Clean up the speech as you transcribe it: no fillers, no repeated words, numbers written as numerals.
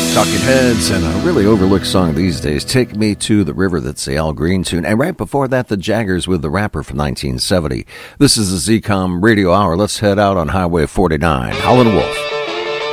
Talking Heads, and a really overlooked song these days, Take Me to the River. That's the Al Green tune. And right before that, the Jaggers with The Rapper from 1970. This is the ZCOM Radio Hour. Let's head out on Highway 49. Howlin' Wolf.